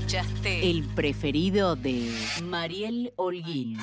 Escuchaste el preferido de Mariel Holguín.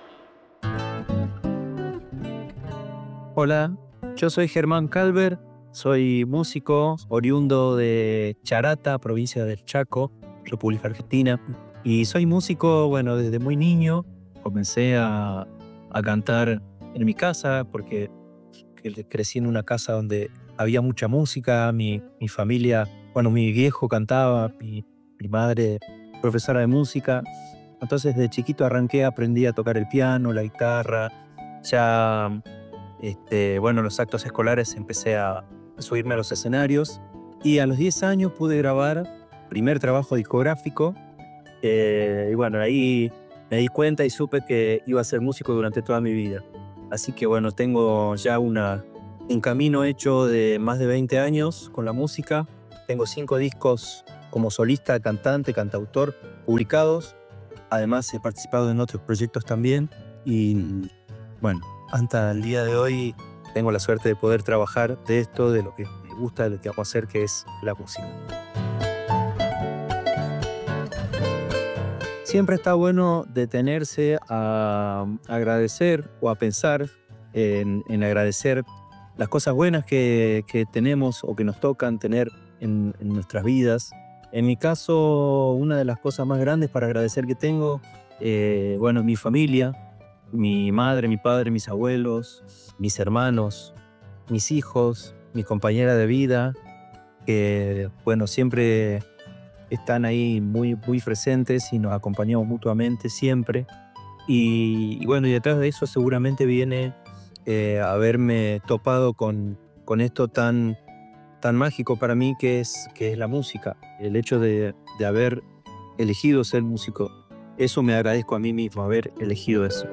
Hola, yo soy Germán Calver, soy músico oriundo de Charata, provincia del Chaco, República Argentina. Y soy músico, bueno, desde muy niño. Comencé a cantar en mi casa porque crecí en una casa donde había mucha música. Mi familia, bueno, mi viejo cantaba, mi madre profesora de música. Entonces de chiquito aprendí a tocar el piano, la guitarra. Ya, bueno, en los actos escolares empecé a subirme a los escenarios. Y a los 10 años pude grabar primer trabajo discográfico. Y bueno, ahí me di cuenta y supe que iba a ser músico durante toda mi vida. Así que bueno, tengo ya un camino hecho de más de 20 años con la música. Tengo 5 discos como solista, cantante, cantautor publicados. Además he participado en otros proyectos también. Y bueno, hasta el día de hoy tengo la suerte de poder trabajar de esto, de lo que me gusta, de lo que amo hacer, que es la música. Siempre está bueno detenerse a agradecer o a pensar en agradecer las cosas buenas que tenemos o que nos tocan tener en nuestras vidas. En mi caso, una de las cosas más grandes para agradecer que tengo, bueno, mi familia, mi madre, mi padre, mis abuelos, mis hermanos, mis hijos, mi compañera de vida, que bueno, siempre están ahí muy, muy presentes y nos acompañamos mutuamente siempre. Y bueno, y detrás de eso seguramente viene haberme topado con esto tan mágico para mí que es la música. El hecho de haber elegido ser músico, eso me agradezco a mí mismo, haber elegido eso.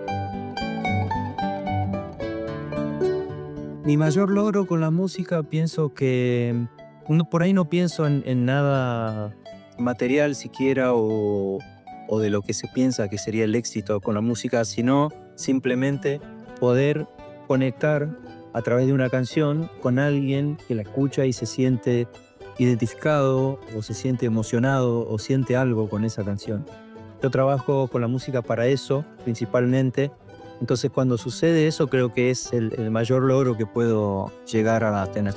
Mi mayor logro con la música, pienso que por ahí no pienso en nada material siquiera o de lo que se piensa que sería el éxito con la música, sino simplemente poder conectar a través de una canción con alguien que la escucha y se siente identificado o se siente emocionado o siente algo con esa canción. Yo trabajo con la música para eso principalmente. Entonces cuando sucede eso creo que es el mayor logro que puedo llegar a tener.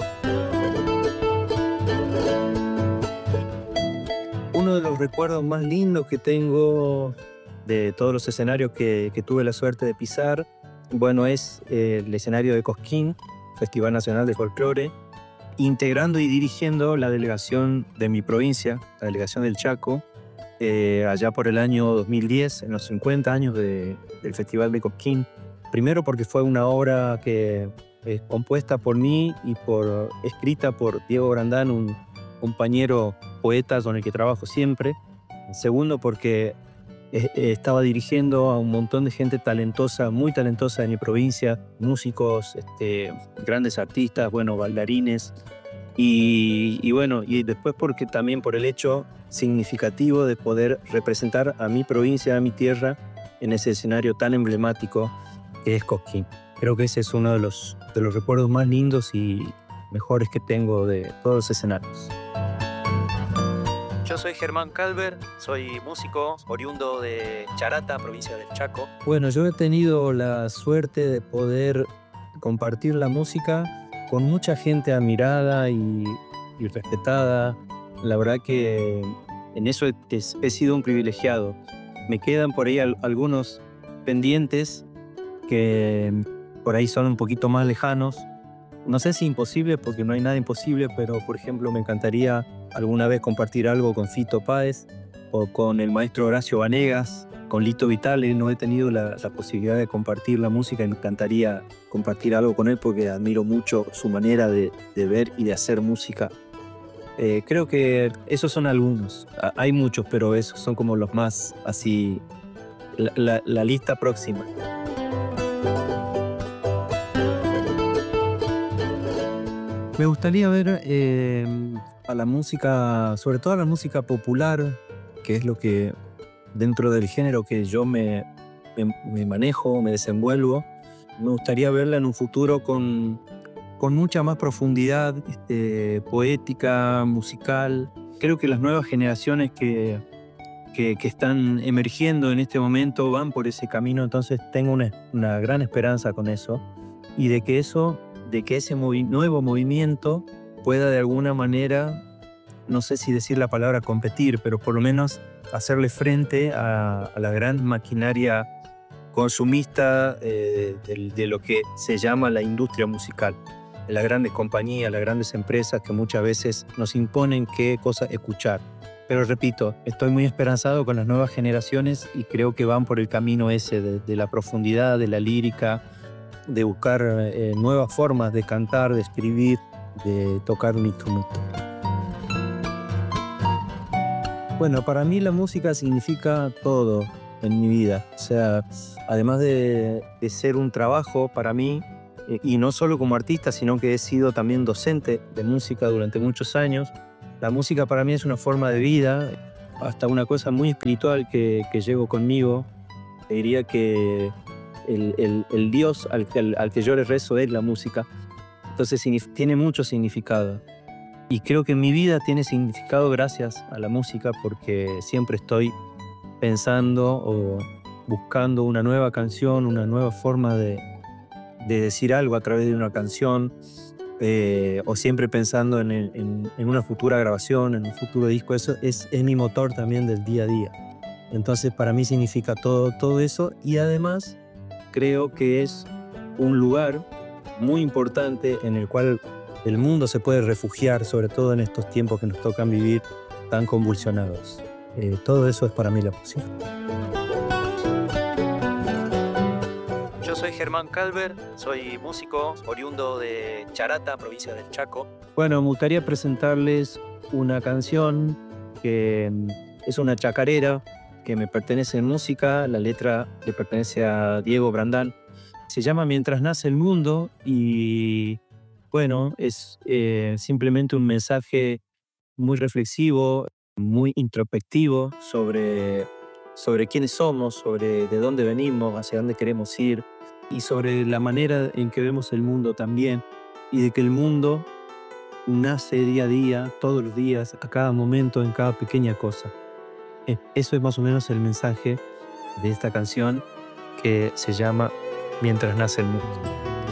Uno de los recuerdos más lindos que tengo de todos los escenarios que tuve la suerte de pisar, bueno, es el escenario de Cosquín, Festival Nacional de Folclore, integrando y dirigiendo la delegación de mi provincia, la delegación del Chaco, allá por el año 2010, en los 50 años del Festival de Cosquín. Primero porque fue una obra que es compuesta por mí y escrita por Diego Brandán, un compañero poeta con el que trabajo siempre. Segundo porque estaba dirigiendo a un montón de gente talentosa, muy talentosa de mi provincia, músicos, grandes artistas, bueno, bailarines. Y bueno, y después porque también por el hecho significativo de poder representar a mi provincia, a mi tierra, en ese escenario tan emblemático que es Cosquín. Creo que ese es uno de los recuerdos más lindos y mejores que tengo de todos los escenarios. Yo soy Germán Calver, soy músico oriundo de Charata, provincia del Chaco. Bueno, yo he tenido la suerte de poder compartir la música con mucha gente admirada y respetada. La verdad que en eso he sido un privilegiado. Me quedan por ahí algunos pendientes que por ahí son un poquito más lejanos. No sé si imposible, porque no hay nada imposible, pero por ejemplo me encantaría alguna vez compartir algo con Fito Páez o con el maestro Horacio Vanegas, con Lito Vitale. No he tenido la posibilidad de compartir la música y me encantaría compartir algo con él porque admiro mucho su manera de ver y de hacer música. Creo que esos son algunos. Hay muchos, pero esos son como los más así, la lista próxima. Me gustaría ver a la música, sobre todo a la música popular, que es lo que dentro del género que yo me manejo, me desenvuelvo. Me gustaría verla en un futuro con mucha más profundidad poética, musical, creo que las nuevas generaciones que están emergiendo en este momento van por ese camino, entonces tengo una gran esperanza con eso y de que ese nuevo movimiento pueda de alguna manera, no sé si decir la palabra competir, pero por lo menos hacerle frente a la gran maquinaria consumista de lo que se llama la industria musical. Las grandes compañías, las grandes empresas que muchas veces nos imponen qué cosa escuchar. Pero repito, estoy muy esperanzado con las nuevas generaciones y creo que van por el camino ese de la profundidad, de la lírica, de buscar nuevas formas de cantar, de escribir, de tocar un instrumento. Bueno, para mí la música significa todo en mi vida. O sea, además de ser un trabajo para mí, y no solo como artista, sino que he sido también docente de música durante muchos años, la música para mí es una forma de vida, hasta una cosa muy espiritual que llevo conmigo. Te diría que el Dios al que yo le rezo es la música. Entonces tiene mucho significado. Y creo que mi vida tiene significado gracias a la música porque siempre estoy pensando o buscando una nueva canción, una nueva forma de decir algo a través de una canción, o siempre pensando en una futura grabación, en un futuro disco. Eso es mi motor también del día a día. Entonces para mí significa todo eso y además creo que es un lugar muy importante en el cual el mundo se puede refugiar, sobre todo en estos tiempos que nos tocan vivir tan convulsionados. Todo eso es para mí la música. Yo soy Germán Calver, soy músico oriundo de Charata, provincia del Chaco. Bueno, me gustaría presentarles una canción que es una chacarera que me pertenece en música. La letra le pertenece a Diego Brandán. Se llama Mientras nace el mundo y bueno, es simplemente un mensaje muy reflexivo, muy introspectivo sobre quiénes somos, sobre de dónde venimos, hacia dónde queremos ir y sobre la manera en que vemos el mundo también y de que el mundo nace día a día, todos los días, a cada momento, en cada pequeña cosa. Eso es más o menos el mensaje de esta canción que se llama Mientras nace el mundo.